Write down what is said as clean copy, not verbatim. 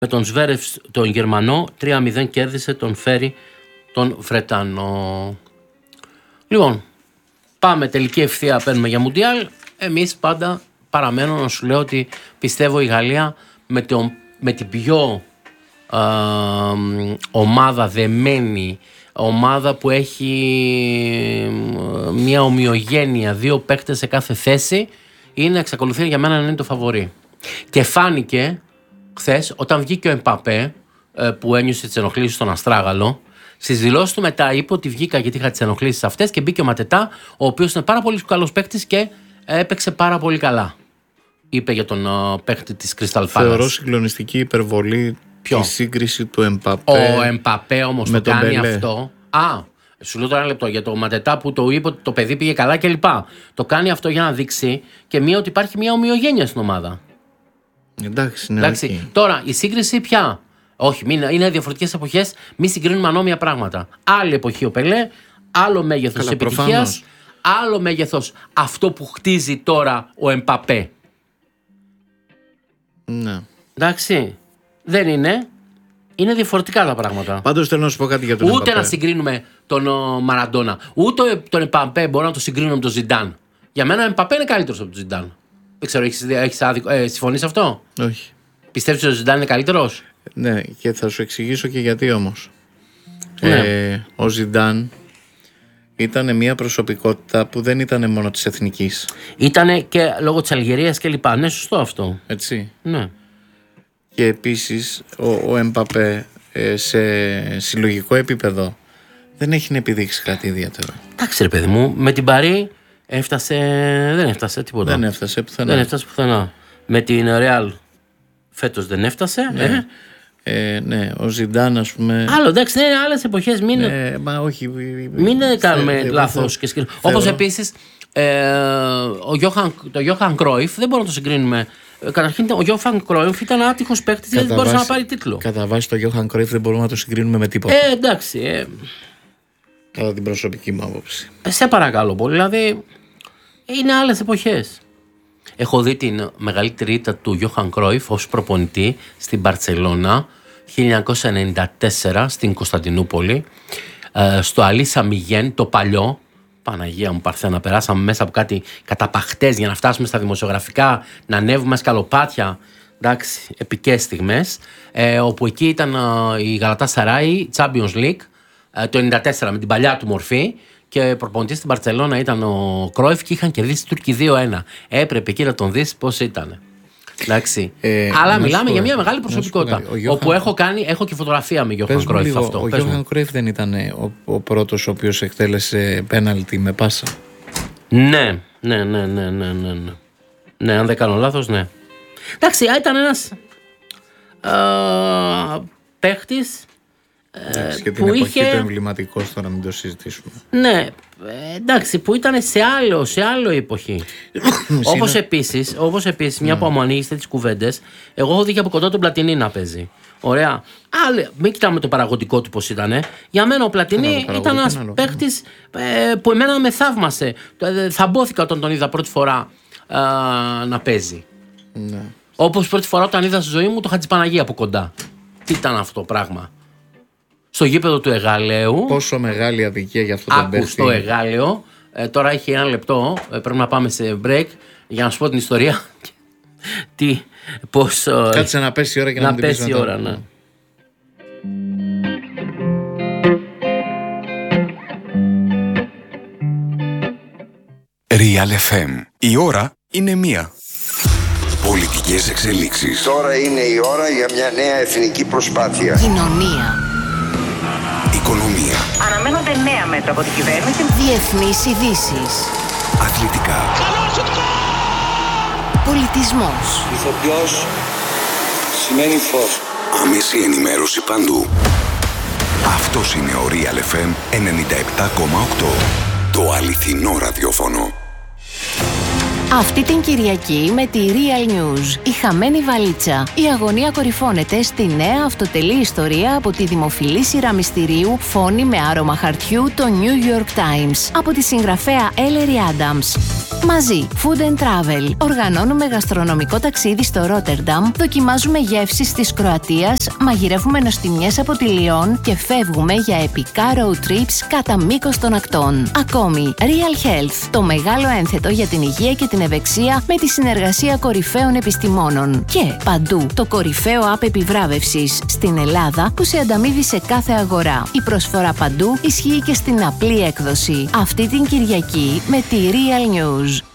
με τον Σβέρεφ τον Γερμανό, 3-0 κέρδισε τον Φέρι τον Βρετανό. Λοιπόν, πάμε τελική ευθεία, παίρνουμε για Μουντιάλ. Εμείς πάντα παραμένω να σου λέω ότι πιστεύω η Γαλλία με την πιο ομάδα δεμένη, ομάδα που έχει μια ομοιογένεια, 2 παίκτες σε κάθε θέση, εξακολουθεί για μένα να είναι το φαβορί. Και φάνηκε χθες όταν βγήκε ο Εμπαπέ, που ένιωσε τις ενοχλήσεις στον Αστράγαλο. Στις δηλώσεις του μετά είπε ότι βγήκα γιατί είχα τις ενοχλήσεις αυτές, και μπήκε ο Ματετά, ο οποίος είναι πάρα πολύ καλός παίκτης και έπαιξε πάρα πολύ καλά. Είπε για τον παίκτη της Crystal Palace. Θεωρώ συγκλονιστική υπερβολή η σύγκριση του Εμπαπέ. Ο Εμπαπέ όμως το κάνει αυτό. Σου λέω τώρα ένα λεπτό για το Ματετά που το είπε ότι το παιδί πήγε καλά κλπ. Το κάνει αυτό για να δείξει και ότι υπάρχει μια ομοιογένεια στην ομάδα. Εντάξει, ναι. Εντάξει. Τώρα η σύγκριση πια. Όχι, είναι διαφορετικές εποχές, μη συγκρίνουμε ανώμια πράγματα. Άλλη εποχή ο Πελέ, άλλο μέγεθος επιτυχίας, άλλο μέγεθος αυτό που χτίζει τώρα ο Εμπαπέ. Ναι. Εντάξει, δεν είναι. Είναι διαφορετικά τα πράγματα. Πάντως θέλω να σου πω κάτι για τον Εμπαπέ. Ούτε να συγκρίνουμε τον Μαραντόνα, ούτε τον Εμπαπέ μπορώ να το συγκρίνω με τον Ζιντάν. Για μένα ο Εμπαπέ είναι καλύτερος από τον Ζιντάν. Δεν ξέρω, έχεις συμφωνείς αυτό? Όχι. Πιστεύεις ότι ο Ζιντάν είναι καλύτερος? Ναι, και θα σου εξηγήσω και γιατί όμως. Ναι. Ο Ζιντάν ήταν μια προσωπικότητα που δεν ήταν μόνο της εθνικής. Ήτανε και λόγω της Αλγερίας και λοιπά. Ναι, σωστό αυτό. Έτσι. Ναι. Και επίσης ο Εμπαπέ σε συλλογικό επίπεδο δεν έχει να επιδείξει κάτι ιδιαίτερο. Εντάξει ρε παιδί μου, με την Παρί δεν έφτασε τίποτα. Δεν έφτασε πουθενά. Με την Ρεάλ φέτος δεν έφτασε. Ναι. Ναι, ο Ζιντάν ας πούμε. Άλλο, εντάξει, είναι άλλες εποχές. Μην κάνουμε λάθος. Όπως επίσης το Γιώχαν Κρόιφ δεν μπορούμε να το συγκρίνουμε. Καταρχήν ο Γιώχαν Κρόιφ ήταν άτυχος παίκτης, γιατί δεν μπορούσε να πάρει τίτλο. Κατά βάση το Γιώχαν Κρόιφ δεν μπορούμε να το συγκρίνουμε με τίποτα. Εντάξει. Κατά την προσωπική μου άποψη. Σε παρακαλώ πολύ, δηλαδή είναι άλλες εποχές. Έχω δει την μεγαλύτερη ήττα του Γιώχαν Κρόιφ ως προπονητή στην Μπαρτσελώνα 1994 στην Κωνσταντινούπολη, στο Αλίσα Μιγέν, το παλιό. Παναγία μου Παρθένα, περάσαμε μέσα από κάτι καταπαχτές για να φτάσουμε στα δημοσιογραφικά, να ανέβουμε σκαλοπάτια. Εντάξει, επικές στιγμές, όπου εκεί ήταν η Γαλατάσαράι, Champions League, το 1994 με την παλιά του μορφή, και προπονητής στην Μπαρτσελώνα ήταν ο Κρόιφ και είχαν κερδίσει Τούρκοι 2-1. Έπρεπε εκεί να τον δεις πώς ήταν. Εντάξει. Αλλά μιλάμε για μια μεγάλη προσωπικότητα. Όπου έχω και φωτογραφία με Γιώχαν Κρόιφ αυτό. Ο Γιώχαν Κρόιφ δεν ήταν ο πρώτος ο οποίος εκτέλεσε πέναλτι με πάσα? Ναι. Ναι, αν δεν κάνω λάθος, ναι. Εντάξει, ήταν ένας παίχτης και την εποχή του εμβληματικός, τώρα μην το συζητήσουμε. Ναι, εντάξει, που ήταν σε άλλο εποχή. Όπως επίσης, μια που μου ανοίγετε τις κουβέντες, εγώ έχω δει και από κοντά τον Πλατινί να παίζει. Ωραία. Μην κοιτάμε το παραγωγικό του πώς ήτανε. Για μένα ο Πλατινί ήταν ένας παίχτης που εμένα με θαύμασε. Θαμπόθηκα όταν τον είδα πρώτη φορά να παίζει. Ναι. Όπως πρώτη φορά όταν είδα στη ζωή μου το Χατζηπαναγί από κοντά. Τι ήταν αυτό το πράγμα? Στο γήπεδο του Εγάλεου. Πόσο μεγάλη αδικία για αυτό το παίχτη. Στο Εγάλεο. Τώρα έχει 1 λεπτό. Πρέπει να πάμε σε break για να σου πω την ιστορία. Κάτσε να πέσει η ώρα και να την πέσει η ώρα, ναι. Real FM. Η ώρα είναι 1. Πολιτικές εξελίξεις. Τώρα είναι η ώρα για μια νέα εθνική προσπάθεια. Κοινωνία. Οικονομία. Αναμένονται νέα μέτρα από την κυβέρνηση. Διεθνείς ειδήσεις. Αθλητικά. Πολιτισμός. Ηθοποιός σημαίνει φως. Άμεση ενημέρωση παντού. Αυτός είναι ο Real FM 97,8. Το αληθινό ραδιόφωνο. Αυτή την Κυριακή με τη Real News, η χαμένη βαλίτσα. Η αγωνία κορυφώνεται στη νέα αυτοτελή ιστορία από τη δημοφιλή σειρά μυστηρίου Φόνη με άρωμα χαρτιού, το New York Times, από τη συγγραφέα Ellery Adams. Μαζί, Food and Travel. Οργανώνουμε γαστρονομικό ταξίδι στο Ρότερνταμ, δοκιμάζουμε γεύσεις της Κροατίας, μαγειρεύουμε νοστιμιές από τη Λιόν και φεύγουμε για επικά road trips κατά μήκος των ακτών. Ακόμη, Real Health, το μεγάλο ένθετο για την υγεία και την ευεξία με τη συνεργασία κορυφαίων επιστημόνων. Και παντού, το κορυφαίο app επιβράβευσης στην Ελλάδα που σε ανταμείβει σε κάθε αγορά. Η προσφορά παντού ισχύει και στην απλή έκδοση. Αυτή την Κυριακή με τη Real News.